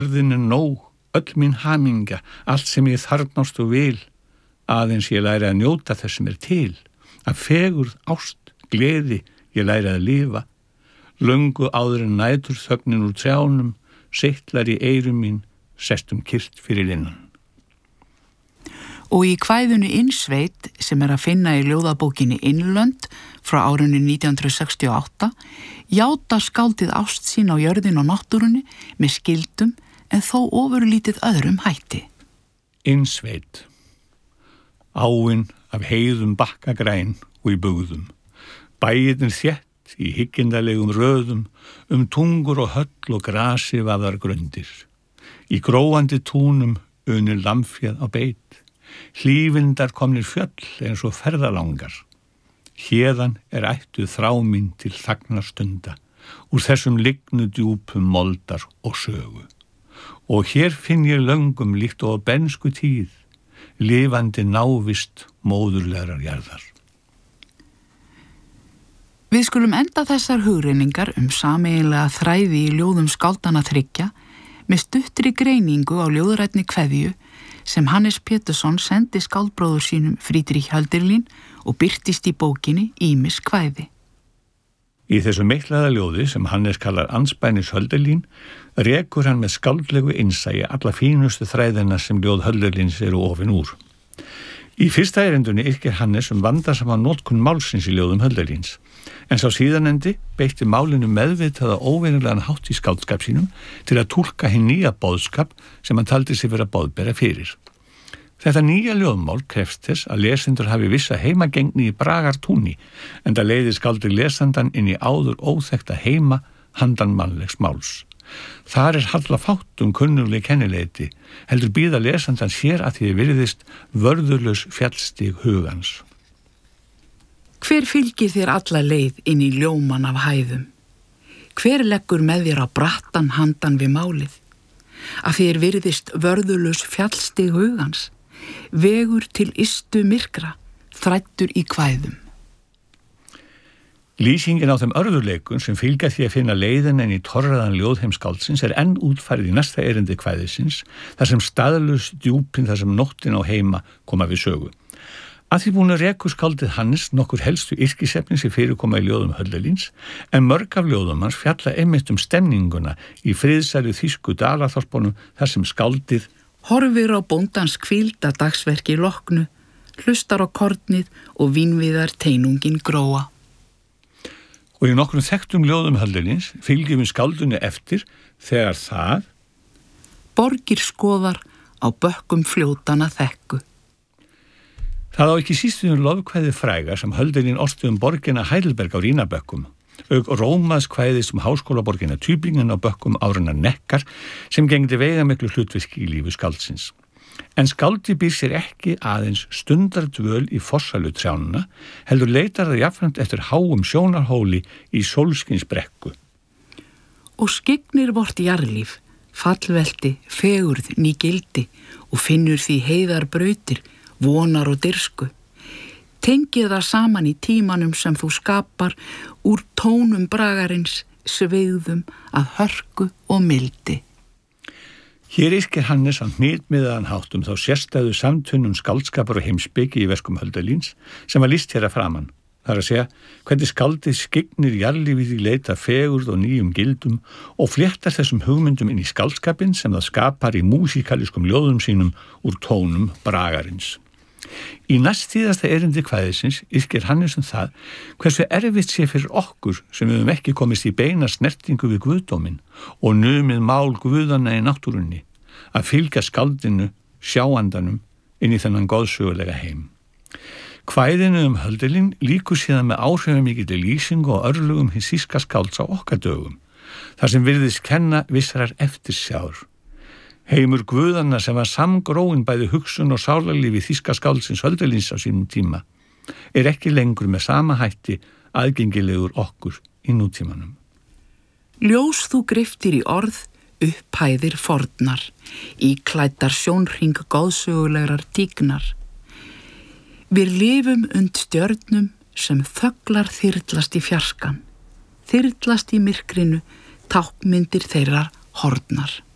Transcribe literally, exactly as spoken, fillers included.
Jörðin er nóg, öll mín hamingja, allt sem ég þarfnast og vil, aðeins ég læri að njóta þess sem er til, að fegurð, ást, gleði, ég læri að lifa, löngu áður en nætur þögnin úr trjánum, seitlar í eyrum mín, sestum kyrrt fyrir innan. Og í kvæðinu Innsveit, sem er að finna í ljóðabókinni Innlönd frá árinu nítján hundruð sextíu og átta, játa skáldið ást sín á jörðin og náttúrunni með skildum en þó ofurlítið öðrum hætti. Innsveit. Áin af heiðum bakkagræn og í bugðum. Bæirnir þétt í hyggindalegum röðum, um tungur og höll og grasi vafðar grundir. Í gróandi túnum unir lamfjað á beit. Hlífindar komnir fjöll eins og ferðalangar. Héðan er ættuð þrá mín til þagnarstunda, úr þessum lignu djúpum moldar og sögu. Og hér finn ég löngum líkt og á bensku tíð, lifandi návist móðurlegar jarðar. Við skulum enda þessar hugreiningar um sameiginlega þræði í ljóðum skáldanna þriggja með stuttri greiningu á ljóðrænni kveðju sem Hannes Pétursson sendi skáldbróður sínum Friedrich Hölderlin og birtist í bókinni Ýmis kvæði. Í þessu meiklaða ljóði sem Hannes kallar Andspænis Hölderlin rekur hann með skáldlegu innsæi alla fínustu þræðina sem ljóð Hölderlins eru ofin úr. Í fyrsta erindunni yrkir Hannes um vandasama notkun málsins í ljóðum Hölderlins, en sá síðanendi beitti málinu meðvitaða óvenjulegan hátt í skáldskap sínum til að túlka hinn nýja boðskap sem hann taldi sig vera boðbera fyrir. Þetta nýja ljóðmál krefst þess að lesendur hafi vissa heimagengni í bragartúni, en það leiðir skáldið lesandan inn í áður óþekkta heima handan mannlegs máls. Þar er harla fátt um kunnugleg kennileiti, heldur býða lesandan sér að því virðist vörðurlaus fjallstig hugans. Hver fylgir þér alla leið inn í ljóman af hæðum? Hver leggur með þér á brattan handan við málið? Að þér virðist vörðurlaus fjallstig hugans, vegur til ystu myrkra, þræddur í kvæðum. Lýsingin á þeim örðurleikun sem fylgja því að finna leiðin en í torraðan ljóðheimskáldsins er enn útfærið í næsta erindi kvæðisins, þar sem staðlaus djúpin þar sem nóttin á heima koma við sögu. Að því búin að rekur skáldið Hannes nokkur helstu yrkisefni sem fyrirkoma í ljóðum Hölderlins, en mörg af ljóðum hans fjalla einmitt um stemninguna í friðsælu þýsku dalaþorpunum þar sem skáldið horfir á bóndans hvílda dagsverki loknu, hlustar á kornið og vínviðar teinungin gróa. Og í nokkrum þekktum ljóðum Hölderlins fylgjum við skáldinu eftir þegar það borgir skoðar á bökkum fljótana þekku. Það á ekki síst um lofkvæði fræga sem Hölderlin orti um borgina Heidelberg á Rínabökkum, auk Rómaðs kvæðis um háskólaborgina Tübingen á bökkum árinnar Neckar sem gegndi veigamiklu hlutverki í lífi skáldsins. En skáldi býr sér ekki aðeins stundardvöl í fossalutrjánuna, heldur leitar það jafnframt eftir háum sjónarhóli í sólskinsbrekku. Og skygnir vort jarðlíf, fallvelti, fegurð, ný gildi og finnur því heiðar brautir, vonar og dyrsku. Tengið það saman í tímanum sem þú skapar úr tónum bragarins, sveigðum að hörku og mildi. Hér yrkir Hannes á hnitmiðaðan hátt um þá sérstæðu samtunnum skáldskapar og heimspeki í verkum Hölderlins sem var lýst hér að framan. Það er að segja hvernig skáldið skygnir jarðlífið í leita fegurð og nýjum gildum og fléttar þessum hugmyndum inn í skáldskapinn sem það skapar í músíkalískum ljóðum sínum úr tónum bragarins. Í næstíðasta erindi kvæðisins yrkir Hannes um það hversu erfitt sé fyrir okkur sem við höfum ekki komist í beina snertingu við guðdóminn og numið mál guðanna í náttúrunni að fylgja skáldinu, sjáandanum inn í þennan góðsögulega heim. Kvæðinu um Hölderlin líkur síðan með áhrifamikilli lýsingu og örlugum hins þýska skálds á okkar dögum, þar sem virðist kenna vissrar eftirsjár. Heimur guðanna sem var samgróin bæði hugsun og sálarlífi þýska skáldsins Hölderlins á sínum tíma er ekki lengur með sama hætti aðgengilegur okkur í nútímanum. Ljós þú griftir í orð, upphæðir fornar, íklæddar sjónhring góðsögulegrar tígnar. Við lifum und stjörnum sem þögglar þyrlast í fjarskan, þyrlast í myrkrinu, tákmyndir þeirrar horfnar.